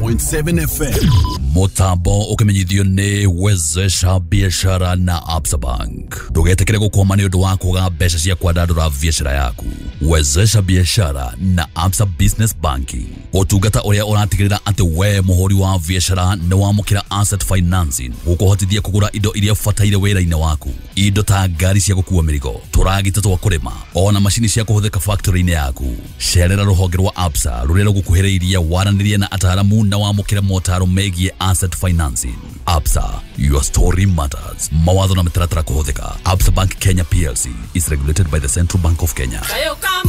90.7 FM. Motambo ukimenyithio ni Wezesha Biashara na Absa Bank. Ndugetekere gukwama ni undu wa kuga mbeca cia kwandandura biashara yaku. Wezesha Biashara na Absa Business Banking. Utungata uria uratigirira ati we muhuri wa biashara ni wamukira asset financing gukuhotithia kugura indo iria fataire wira-ini waku. Indo ta ngari cia gukua mirigo, turagita twa kurima, ona mashini cia kuhuthika factory-ini yaku. Cerera ruhonge rwa Absa ruria rugukuhiriirie waranirie na ataramu na wamukira motaro megie asset financing. Absa, your story matters. Mawatho na mitaratara kuhuthika. Absa Bank Kenya PLC is regulated by the Central Bank of Kenya.